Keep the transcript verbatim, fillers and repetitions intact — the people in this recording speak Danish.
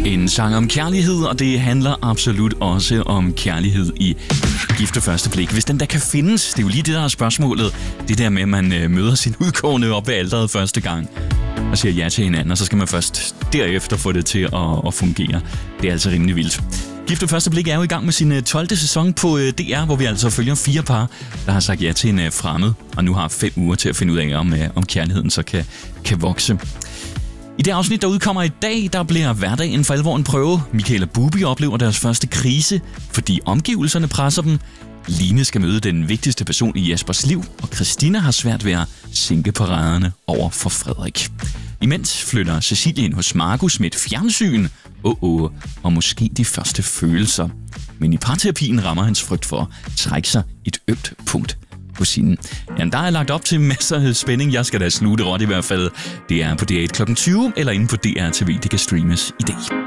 En sang om kærlighed, og det handler absolut også om kærlighed i Gift ved første blik. Hvis den der kan findes, det er jo lige det, der er spørgsmålet. Det der med, at man øh, møder sin udkårne op ved alteret første gang og siger ja til hinanden, og så skal man først derefter få det til at, at fungere. Det er altså rimelig vildt. Gift ved første blik er jo i gang med sin tolvte sæson på D R, hvor vi altså følger fire par, der har sagt ja til en fremmed, og nu har fem uger til at finde ud af, om, om kærligheden så kan, kan vokse. I det afsnit, der udkommer i dag, der bliver hverdagen for alvor en prøve. Michael og Bubi oplever deres første krise, fordi omgivelserne presser dem. Line skal møde den vigtigste person i Jespers liv, og Christina har svært ved at sænke paraderne over for Frederik. Imens flytter Cecilie ind hos Markus med et fjernsyn, oh oh, og måske de første følelser. Men i parterapien rammer hans frygt for at trække sig et ømt punkt på sinen. Ja, der er lagt op til masser af spænding. Jeg skal da slutte råt i hvert fald. Det er på D R et klokken tyve, eller inde på D R T V. Det kan streames i dag.